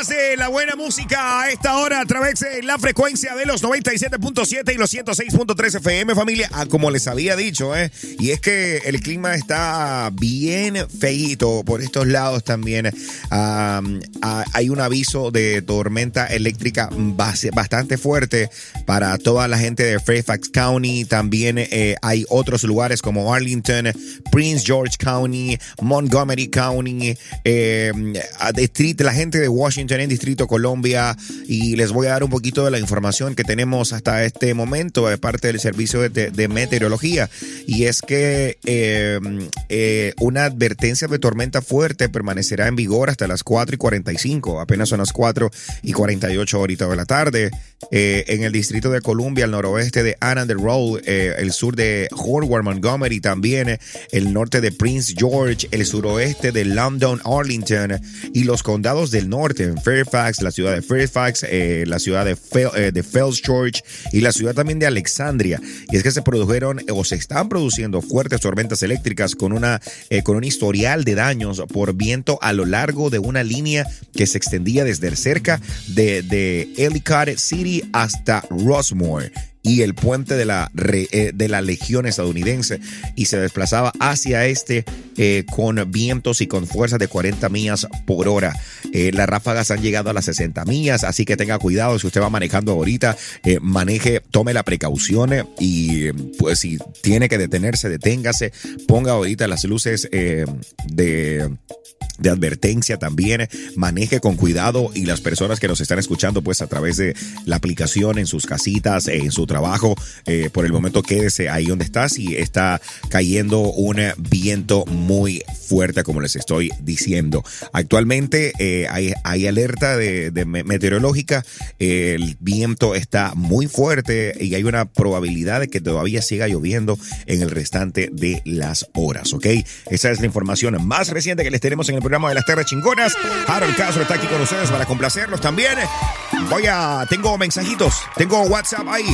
más de la buena música a esta hora a través de la frecuencia de los 97.7 y los 106.3 FM, familia. Como les había dicho, y es que el clima está bien feíto por estos lados también. Hay un aviso de tormenta eléctrica bastante fuerte para toda la gente de Fairfax County. También hay otros lugares como Arlington, Prince George County, Montgomery County, la gente de Washington en Distrito Columbia, y les voy a dar un poquito de la información que tenemos hasta este momento de parte del servicio de meteorología, y es que una advertencia de tormenta fuerte permanecerá en vigor hasta las 4:45, apenas son las 4:48 ahorita de la tarde, en el Distrito de Columbia, al noroeste de Annander Road, el sur de Howard, Montgomery, también el norte de Prince George, el suroeste de London, Arlington, y los condados del norte, en Fairfax, la ciudad de Fairfax, la ciudad de Falls Church y la ciudad también de Alexandria. Y es que se produjeron o se están produciendo fuertes tormentas eléctricas con un historial de daños por viento a lo largo de una línea que se extendía desde cerca de Ellicott City hasta Rossmore y el puente de la Legión estadounidense, y se desplazaba hacia con vientos y con fuerzas de 40 millas por hora. Las ráfagas han llegado a las 60 millas, así que tenga cuidado si usted va manejando ahorita, tome la precaución, y pues si tiene que detenerse, deténgase, ponga ahorita las luces de advertencia también, maneje con cuidado, y las personas que nos están escuchando pues a través de la aplicación en sus casitas, en su trabajo, por el momento quédese ahí donde está si está cayendo un viento muy fuerte, como les estoy diciendo. Actualmente hay alerta de meteorológica, el viento está muy fuerte y hay una probabilidad de que todavía siga lloviendo en el restante de las horas, ¿ok? Esa es la información más reciente que les tenemos en el programa de las Terras Chingonas. Harold Castro está aquí con ustedes para complacerlos también. Tengo mensajitos, tengo WhatsApp ahí,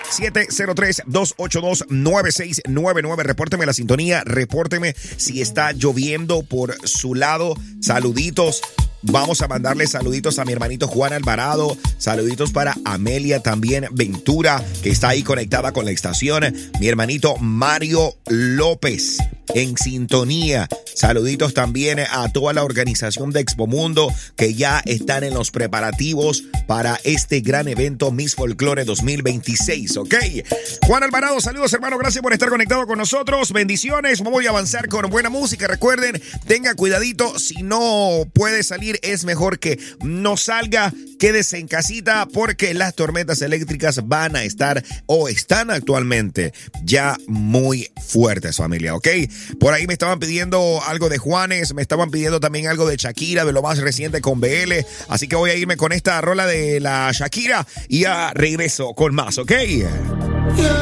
703-282-9699. Repórteme la sintonía, repórteme si está lloviendo por su lado. Saluditos. Vamos a mandarle saluditos a mi hermanito Juan Alvarado, saluditos para Amelia también Ventura, que está ahí conectada con la estación, mi hermanito Mario López en sintonía, saluditos también a toda la organización de Expo Mundo, que ya están en los preparativos para este gran evento Miss Folklore 2026, ¿ok? Juan Alvarado, saludos hermano, gracias por estar conectado con nosotros, bendiciones, voy a avanzar con buena música, recuerden, tenga cuidadito, si no puede salir es mejor que no salga, quédese en casita porque las tormentas eléctricas van a estar o están actualmente ya muy fuertes, familia, ¿ok? Por ahí me estaban pidiendo algo de Juanes, me estaban pidiendo también algo de Shakira, de lo más reciente con BL, así que voy a irme con esta rola de la Shakira y ya regreso con más, ¿ok?